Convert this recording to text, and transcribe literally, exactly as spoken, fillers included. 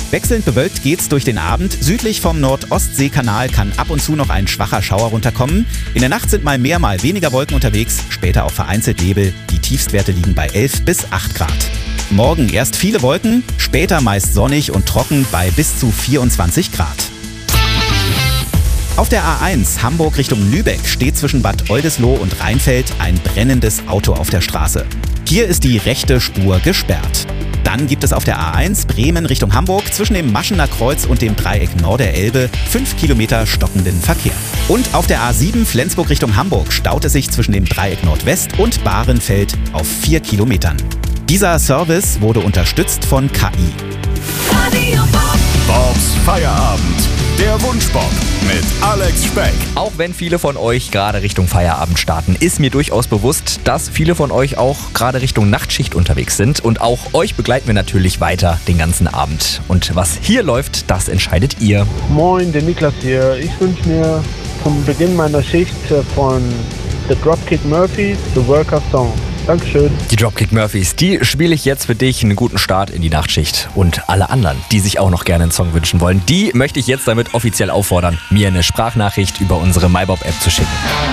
Wechselnd bewölkt geht's durch den Abend. Südlich vom Nordostseekanal kann ab und zu noch ein schwacher Schauer runterkommen. In der Nacht sind mal mehr, mal weniger Wolken unterwegs, später auch vereinzelt Nebel. Die Tiefstwerte liegen bei elf bis acht Grad. Morgen erst viele Wolken, später meist sonnig und trocken bei bis zu vierundzwanzig Grad. Auf der A eins Hamburg Richtung Lübeck steht zwischen Bad Oldesloe und Rheinfeld ein brennendes Auto auf der Straße. Hier ist die rechte Spur gesperrt. Dann gibt es auf der A eins Bremen Richtung Hamburg zwischen dem Maschener Kreuz und dem Dreieck Norderelbe fünf Kilometer stockenden Verkehr. Und auf der A sieben Flensburg Richtung Hamburg staut es sich zwischen dem Dreieck Nordwest und Bahrenfeld auf vier Kilometern. Dieser Service wurde unterstützt von K I. Bobs Feierabend. Der Wunschbob mit Alex Speck. Auch wenn viele von euch gerade Richtung Feierabend starten, ist mir durchaus bewusst, dass viele von euch auch gerade Richtung Nachtschicht unterwegs sind. Und auch euch begleiten wir natürlich weiter den ganzen Abend. Und was hier läuft, das entscheidet ihr. Moin, der Niklas hier. Ich wünsche mir zum Beginn meiner Schicht von The Dropkick Murphys The Worker Song. Dankeschön. Die Dropkick Murphys, die spiele ich jetzt für dich. Einen guten Start in die Nachtschicht. Und alle anderen, die sich auch noch gerne einen Song wünschen wollen, die möchte ich jetzt damit offiziell auffordern, mir eine Sprachnachricht über unsere MyBob-App zu schicken.